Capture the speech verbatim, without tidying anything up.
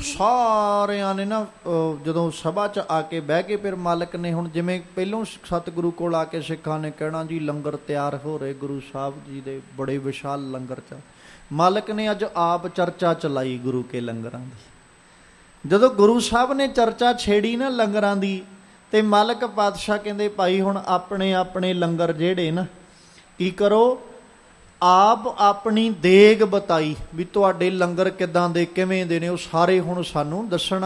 ਸਾਰਿਆਂ ਨੇ ਨਾ ਜਦੋਂ ਸਭਾ 'ਚ ਆ ਕੇ ਬਹਿ ਕੇ ਫਿਰ ਮਾਲਕ ਨੇ ਹੁਣ ਜਿਵੇਂ ਪਹਿਲੋਂ ਸਤਿਗੁਰੂ ਕੋਲ ਆ ਕੇ ਸਿੱਖਾਂ ਨੇ ਕਹਿਣਾ ਜੀ ਲੰਗਰ ਤਿਆਰ ਹੋ ਰਹੇ ਗੁਰੂ ਸਾਹਿਬ ਜੀ ਦੇ ਬੜੇ ਵਿਸ਼ਾਲ ਲੰਗਰ 'ਚ ਮਾਲਕ ਨੇ ਅੱਜ ਆਪ ਚਰਚਾ ਚਲਾਈ ਗੁਰੂ ਕੇ ਲੰਗਰਾਂ ਦੀ। ਜਦੋਂ ਗੁਰੂ ਸਾਹਿਬ ਨੇ ਚਰਚਾ ਛੇੜੀ ਨਾ ਲੰਗਰਾਂ ਦੀ ਤੇ ਮਾਲਕ ਪਾਤਸ਼ਾਹ ਕਹਿੰਦੇ ਭਾਈ ਹੁਣ ਆਪਣੇ ਆਪਣੇ ਲੰਗਰ ਜਿਹੜੇ ਨਾ ਕੀ ਕਰੋ, ਆਪ ਆਪਣੀ ਦੇਗ ਬਤਾਈ ਵੀ ਤੁਹਾਡੇ ਲੰਗਰ ਕਿੱਦਾਂ ਦੇ ਕਿਵੇਂ ਦੇ ਨੇ ਉਹ ਸਾਰੇ ਹੁਣ ਸਾਨੂੰ ਦੱਸਣਾ।